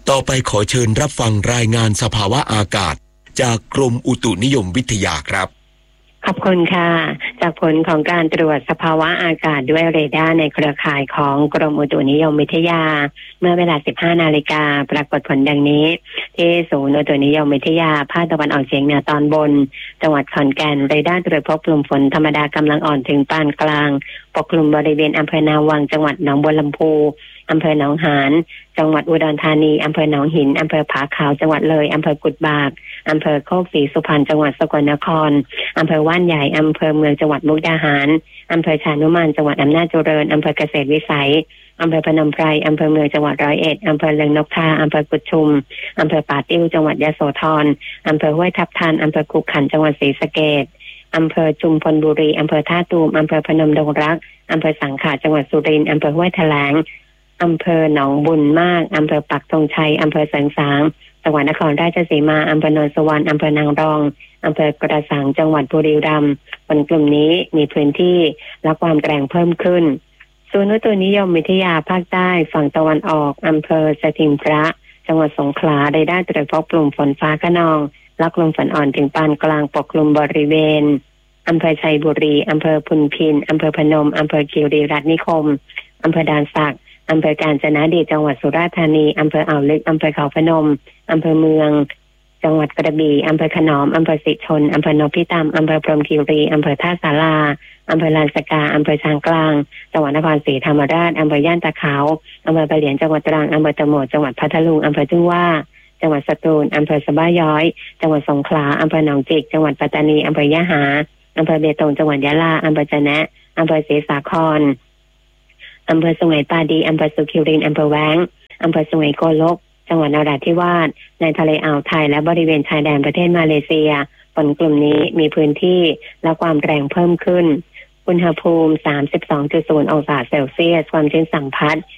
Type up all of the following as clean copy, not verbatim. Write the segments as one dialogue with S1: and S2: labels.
S1: ต่อไปขอเชิญรับฟังรายงานสภาวะอากาศจากกรมอุตุนิยมวิทยาครับ
S2: ขอบคุณค่ะจากผลของการตรวจสภาวะอากาศด้วยเรดาร์ในเครือข่ายของกรมอุตุนิยมวิทยาเมื่อเวลา 15 นาฬิกาปรากฏผลดังนี้ที่ศูนย์อุตุนิยมวิทยาภาคตะวันออกเฉียงเหนือตอนบนจังหวัดขอนแก่นเรดาร์ตรวจพบกลุ่มฝนธรรมดากำลังอ่อนถึงปานกลางปกคลุมบริเวณอำเภอนาวังจังหวัดหนองบัวลำพูอำเภอหนองหานจังหวัดอุดรธานีอำเภอหนองหินอำเภอผาขาวจังหวัดเลยอำเภอกุดบากอำเภอโคกศรีสุพรรณจังหวัดสกลนครอำเภอว่านใหญ่อำเภอเมืองจังหวัดมุกดาหารอำเภอชานุมานจังหวัดอำนาจเจริญอำเภอเกษตรวิสัยอำเภอพนมไพรอำเภอเมืองจังหวัดร้อยเอ็ดอำเภอเลืองนกทาอำเภอกุดชุมอำเภอป่าติ้วจังหวัดยโสธรอำเภอห้วยทับทันอำเภอขุขันธ์จังหวัดศรีสะเกษอำเภอชุมพลบุรีอำเภอท่าตูมอำเภอพนมดงรักอำเภอสังขะจังหวัดสุรินทร์อำเภอห้วยแถลงอำเภอหนองบุญมากอำเภอปักธงชัยอำเภอเสริงสางจังหวัดนครราชสีมาอำเภอโนนสวรรค์อำเภอนางรองอำเภอกระสังจังหวัดบุรีรัมย์ฝนกลุ่มนี้มีพื้นที่และความแรงเพิ่มขึ้นศูนย์อุตุนิยมวิทยาภาคใต้ฝั่งตะวันออกอำเภอสถิงพระจังหวัดสงขลาได้ตรวจพบกลุ่มฝนฟ้าคะนองและกลุ่มฝนอ่อนถึงปานกลางปกคลุมบริเวณอำเภอชัยบุรีอำเภอพุนพินอำเภอพนมอำเภอคีรีรัตน์นิคมอำเภอดานสักอำเภอกาญจนดิตจังหวัดสุราษฎร์ธานีอำเภออ่าวลึกอำเภอเขาพนมอำเภอเมืองจังหวัดกระบี่อำเภอขนอมอำเภอสิชนอำเภอนพิตามอำเภอพรหมคีรีอำเภอท่าสาราอำเภอลานสกาอำเภอช้างกลางจังหวัดนครศรีธรรมราชอำเภอย่านตะขาวอำเภอปะเหลียนจังหวัดตรังอำเภอตะโหมดจังหวัดพัทลุงอำเภอทุ่งว่าจังหวัดสตูลอำเภอสะบ้าย้อยจังหวัดสงขลาอำเภอหนองจิกจังหวัดปัตตานีอำเภอยะหาอำเภอเบตงจังหวัดยะลาอำเภอจะแนะอำเภอศรีสาครอำเภอสุไหงปาดีอำเภอสุขิรินอำเภอแว้งอำเภอสุไหงโกลกจังหวัดนราธิวาสในทะเลอ่าวไทยและบริเวณชายแดนประเทศมาเลเซียฝนกลุ่มนี้มีพื้นที่และความแรงเพิ่มขึ้นอุณหภูมิ 32.0 องศาเซลเซียสความชื้นสัมพัทธ์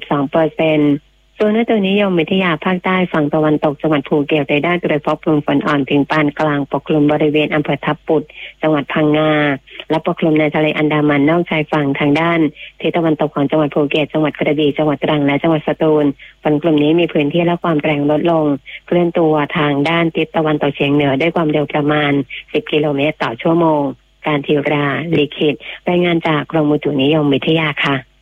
S2: 72%ศูนย์อุตุนิยมวิทยาภาคใต้ฝั่งตะวันตกจังหวัดภูเก็ตได้ตรวจพบกลุ่มฝนอ่อนถึงปานกลางปกคลุมบริเวณอำเภอทับปุดจังหวัดพังงาและปกคลุมในทะเลอันดามันนอกชายฝั่งทางด้านทิศตะวันตกของจังหวัดภูเก็ตจังหวัดกระบี่จังหวัดตรังและจังหวัดสตูลฝนกลุ่มนี้มีพื้นที่และความแรงลดลงเคลื่อนตัวทางด้านทิศตะวันตกเฉียงเหนือด้วยความเร็วประมาณ10 กิโลเมตรต่อชั่วโมงการทีราลิขิตรายงานจากกรมอุตุนิยมวิทยาค่ะ